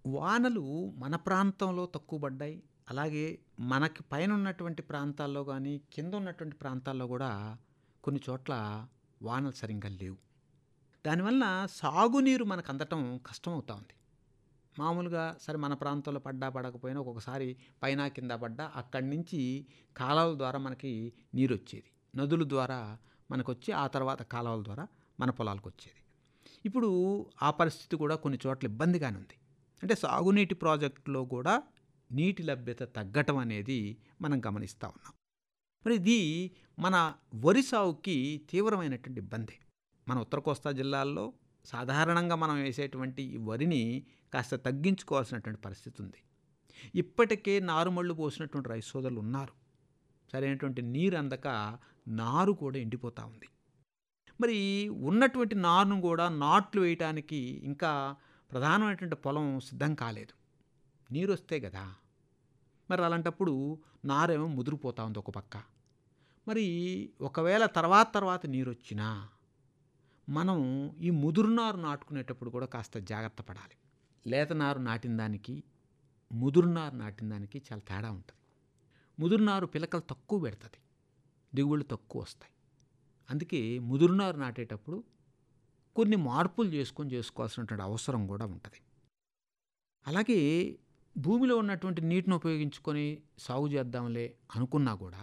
వానలు మన ప్రాంతంలో తక్కువ పడ్డాయి. అలాగే మనకి పైనున్నటువంటి ప్రాంతాల్లో గానీ, కిందున్నటువంటి ప్రాంతాల్లో గూడా కొన్ని చోట్ల వానలు సరింగా లేవు. దానివలన సాగునీరు మనకు అందటం కష్టమవుతా ఉంది. మామూలుగా సరే మన ప్రాంతంలో పడ్డా, పడకపోయినా ఒక్కొక్కసారి పైన, కింద పడ్డా అక్కడి నుంచి కాలువల ద్వారా మనకి నీరొచ్చేది. నదుల ద్వారా మనకొచ్చి ఆ తర్వాత కాలువల ద్వారా మన పొలాలకొచ్చేది. ఇప్పుడు ఆ పరిస్థితి కూడా కొన్ని చోట్ల ఇబ్బందిగానే ఉంది. అంటే సాగునీటి ప్రాజెక్టులో కూడా నీటి లభ్యత తగ్గటం అనేది మనం గమనిస్తూ ఉన్నాం. మరి ఇది మన వరి సాగుకి తీవ్రమైనటువంటి ఇబ్బందే. మన ఉత్తర కోస్తా జిల్లాల్లో సాధారణంగా మనం వేసేటువంటి ఈ వరిని కాస్త తగ్గించుకోవాల్సినటువంటి పరిస్థితి ఉంది. ఇప్పటికే నారుమళ్ళు పోసినటువంటి రైతు సోదరులు ఉన్నారు. సరైనటువంటి నీరు అందక నారు కూడా ఎండిపోతూ ఉంది. మరి ఉన్నటువంటి నారును కూడా నాట్లు వేయటానికి ఇంకా ప్రధానమైనటువంటి పొలం సిద్ధం కాలేదు. నీరు వస్తే కదా. మరి అలాంటప్పుడు నారేమో ముదిరిపోతూ ఉంది ఒక పక్క. మరి ఒకవేళ తర్వాత నీరు వచ్చినా మనం ఈ ముదురు నారు నాటుకునేటప్పుడు కూడా కాస్త జాగ్రత్త పడాలి. లేత నారు నాటిన దానికి ముదురు నారు నాటిన దానికి చాలా తేడా ఉంటుంది. ముదురు నారు పిలకలు తక్కువ పెడుతుంది, దిగుబడులు తక్కువ వస్తాయి. అందుకే ముదురు నారు నాటేటప్పుడు కొన్ని మార్పులు చేసుకోవాల్సినటువంటి అవసరం కూడా ఉంటుంది. అలాగే భూమిలో ఉన్నటువంటి నీటిని ఉపయోగించుకొని సాగు చేద్దాంలే అనుకున్నా కూడా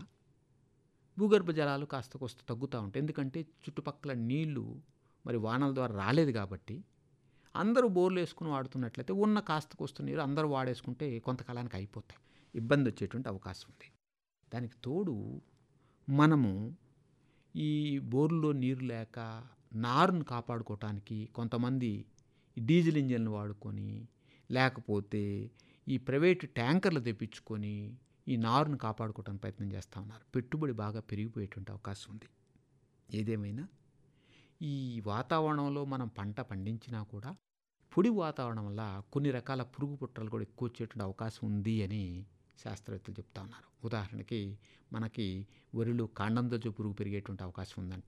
భూగర్భ జలాలు కాస్త కోస్త తగ్గుతూ ఉంటాయి. ఎందుకంటే చుట్టుపక్కల నీళ్లు మరి వానల ద్వారా రాలేదు కాబట్టి అందరూ బోర్లు వేసుకుని వాడుతున్నట్లయితే ఉన్న కాస్త కోస్త నీరు అందరూ వాడేసుకుంటే కొంతకాలానికి అయిపోతాయి. ఇబ్బంది వచ్చేటువంటి అవకాశం ఉంది. దానికి తోడు మనము ఈ బోర్లో నీరు లేక నారును కాపాడుకోవటానికి కొంతమంది డీజిల్ ఇంజన్లు వాడుకొని, లేకపోతే ఈ ప్రైవేటు ట్యాంకర్లు తెప్పించుకొని ఈ నారును కాపాడుకోవడానికి ప్రయత్నం చేస్తూ ఉన్నారు. పెట్టుబడి బాగా పెరిగిపోయేటువంటి అవకాశం ఉంది. ఏదేమైనా ఈ వాతావరణంలో మనం పంట పండించినా కూడా పొడి వాతావరణం వల్ల కొన్ని రకాల పురుగు పుట్రలు కూడా ఎక్కువ వచ్చేటువంటి అవకాశం ఉంది అని శాస్త్రవేత్తలు చెప్తా ఉన్నారు. ఉదాహరణకి మనకి వరిలో కాండం దొచ్చు పురుగు పెరిగేటువంటి అవకాశం ఉందంట.